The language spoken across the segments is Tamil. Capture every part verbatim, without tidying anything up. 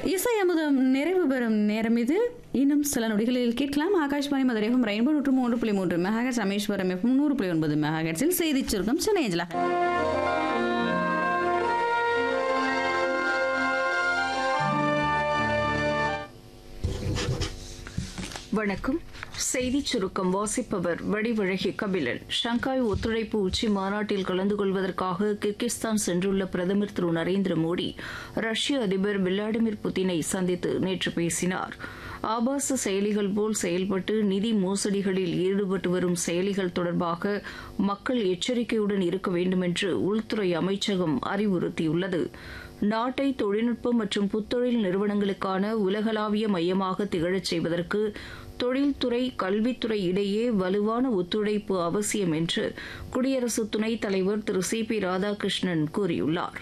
இசை அமுதம் நிறைவு பெறும் நேரம் இது. இன்னும் சில நொடிகளில் கேட்கலாம். ஆகாஷ்வாணி மதுரை எஃப்எம் ரெயின்போ நூற்று மூன்று புள்ளி மூன்று மெகாஹெர்ட்ஸ், ராமேஸ்வரம் எஃப்எம் நூறு புள்ளி ஒன்பது மெகாஹெர்ட்ஸில் செய்தி சுருக்கம் சென்னையில. வணக்கம். செய்திச் சுருக்கம் வாசிப்பவர் வடிவழகி கபிலன். ஷங்காய் ஒத்துழைப்பு உச்சி மாநாட்டில் கலந்து கொள்வதற்காக கிர்கிஸ்தான் சென்றுள்ள பிரதமர் திரு நரேந்திர மோடி ரஷ்ய அதிபர் விளாடிமிர் புட்டினை சந்தித்து நேற்று பேசினார். ஆபாச செயலிகள் போல் செயல்பட்டு நிதி மோசடிகளில் ஈடுபட்டு வரும் செயலிகள் தொடர்பாக மக்கள் எச்சரிக்கையுடன் இருக்க வேண்டும் என்று உள்துறை அமைச்சகம் அறிவுறுத்தியுள்ளது. நாட்டை தொழில்நுட்பம் மற்றும் புத்தொழில் நிறுவனங்களுக்கான உலகளாவிய மையமாக திகழச் செய்வதற்கு தொழில்துறை கல்வித்துறை இடையே வலுவான ஒத்துழைப்பு அவசியம் என்று குடியரசு துணைத் தலைவர் திரு சி பி ராதாகிருஷ்ணன் கூறியுள்ளார்.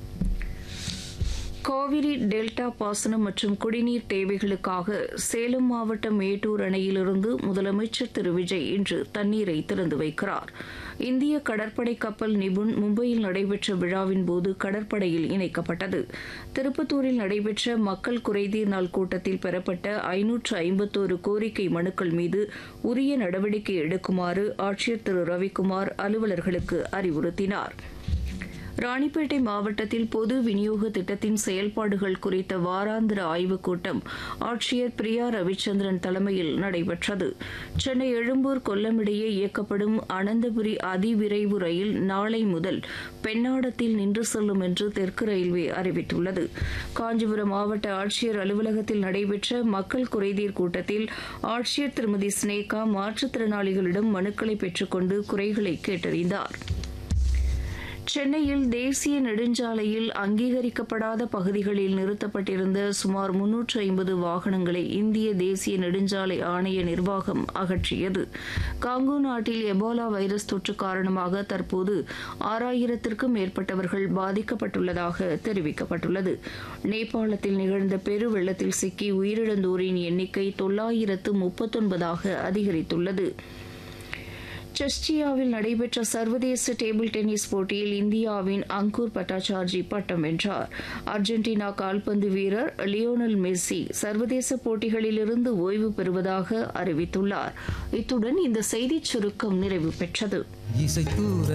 காவிரி டெல்டா பாசனம் மற்றும் குடிநீர் தேவைகளுக்காக சேலம் மாவட்டம் மேட்டூர் அணையிலிருந்து முதலமைச்சர் திரு விஜய் இன்று தண்ணீரை திறந்து வைக்கிறார். இந்திய கடற்படை கப்பல் நிபுண் மும்பையில் நடைபெற்ற விழாவின் போது கடற்படையில் இணைக்கப்பட்டது. திருப்பத்தூரில் நடைபெற்ற மக்கள் குறைதீர் நாள் கூட்டத்தில் பெறப்பட்ட ஐநூற்று ஐம்பத்தோரு கோரிக்கை மனுக்கள் மீது உரிய நடவடிக்கை எடுக்குமாறு ஆட்சியர் திரு ரவிக்குமார் அலுவலர்களுக்கு அறிவுறுத்தினார். ராணிப்பேட்டை மாவட்டத்தில் பொது விநியோக திட்டத்தின் செயல்பாடுகள் குறித்த வாராந்திர ஆய்வுக் கூட்டம் ஆட்சியர் பிரியா ரவிச்சந்திரன் தலைமையில் நடைபெற்றது. சென்னை எழும்பூர் கொல்லம் இடையே இயக்கப்படும் அனந்தபுரி அதிவிரைவு ரயில் நாளை முதல் பெண்ணாடத்தில் நின்று செல்லும் என்று தெற்கு ரயில்வே அறிவித்துள்ளது. காஞ்சிபுரம் மாவட்ட ஆட்சியர் அலுவலகத்தில் நடைபெற்ற மக்கள் குறைதீர் கூட்டத்தில் ஆட்சியர் திருமதி ஸ்னேகா மாற்றுத்திறனாளிகளிடம் மனுக்களை பெற்றுக்கொண்டு குறைகளை கேட்டறிந்தார். சென்னையில் தேசிய நெடுஞ்சாலையில் அங்கீகரிக்கப்படாத பகுதிகளில் நிறுத்தப்பட்டிருந்த சுமார் முன்னூற்று ஐம்பது வாகனங்களை இந்திய தேசிய நெடுஞ்சாலை ஆணைய நிர்வாகம் அகற்றியது. காங்கோ நாட்டில் எபோலா வைரஸ் தொற்று காரணமாக தற்போது ஆறாயிரத்திற்கும் மேற்பட்டவர்கள் பாதிக்கப்பட்டுள்ளதாக தெரிவிக்கப்பட்டுள்ளது. நேபாளத்தில் நிகழ்ந்த பெரு வெள்ளத்தில் சிக்கி உயிரிழந்தோரின் எண்ணிக்கை தொள்ளாயிரத்து முப்பத்தொன்பதாக அதிகரித்துள்ளது. செஸ்டியாவில் நடைபெற்ற சர்வதேச டேபிள் டென்னிஸ் போட்டியில் இந்தியாவின் அங்கூர் பட்டாச்சார்ஜி பட்டம் வென்றார். அர்ஜென்டினா கால்பந்து வீரர் லியோனல் மெஸ்ஸி சர்வதேச போட்டிகளிலிருந்து ஓய்வு பெறுவதாக அறிவித்துள்ளார். இத்துடன் இந்த செய்திச் சுருக்கம் நிறைவு பெற்றது.